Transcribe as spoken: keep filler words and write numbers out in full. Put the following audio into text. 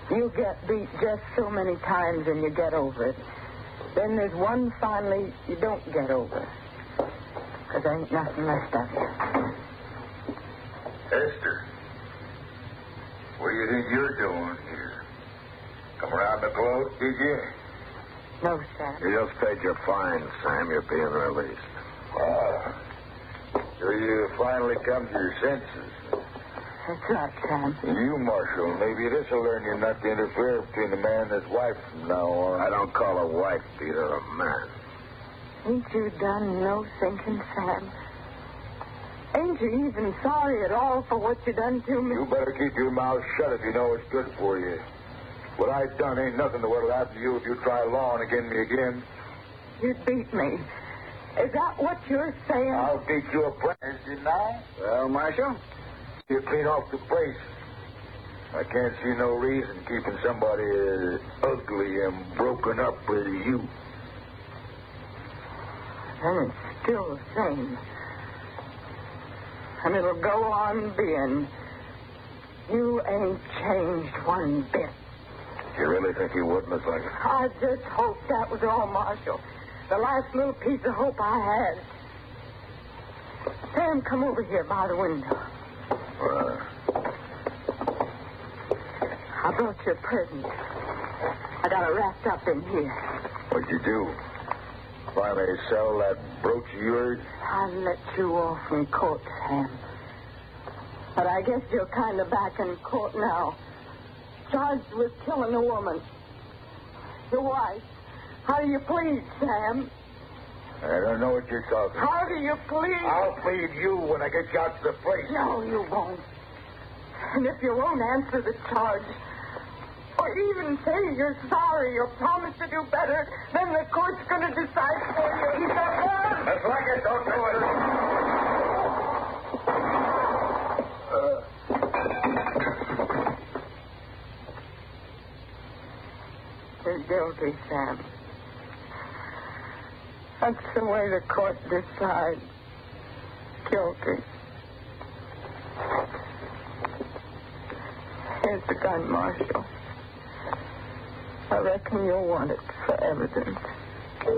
You get beat just so many times and you get over it. Then there's one finally you don't get over. Because there ain't nothing left of you. Esther, what do you think you're doing here? Come around the globe, did you? No, Sam. You just paid your fine, Sam. You're being released. Ah. So you finally come to your senses. That's right, Sam. You, Marshal, maybe this will learn you not to interfere between a man and his wife from now on. I don't call a wife, Peter, a man. Ain't you done no thinking, Sam? Ain't you even sorry at all for what you done to me? You better keep your mouth shut if you know it's good for you. What I've done ain't nothing to what'll happen to you if you try lawing against me again. You beat me. Is that what you're saying? I'll beat you a price, didn't I? Well, Marshal? You clean off the place. I can't see no reason keeping somebody as ugly and broken up as you. And it's still the same. And it'll go on being. You ain't changed one bit. You really think you would, Miss Lincoln? I just hoped that was all, Marshal. The last little piece of hope I had. Sam, come over here by the window. Uh, I brought you a present. I got it wrapped up in here. what'd you do? Finally sell that brooch of yours? I let you off in court, Sam. But I guess you're kind of back in court now. Charged with killing a woman. Your wife. How do you plead, Sam? I don't know what you're talking about. How do you plead? I'll plead you when I get you out to the place. No, you won't. And if you won't answer the charge, or even say you're sorry or promise to do better, then the court's going to decide for you. He's a gun! That's like it, don't do it. You're guilty, Sam. That's the way the court decides. Guilty. Here's the gun, Marshal. I reckon you'll want it for evidence.